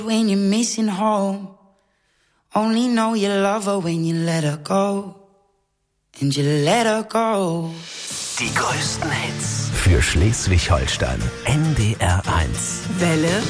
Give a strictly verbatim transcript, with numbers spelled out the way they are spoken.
When you're missing home, only know you love her when you let her go. And you let her go. Die größten Hits für Schleswig-Holstein. N D R eins. Welle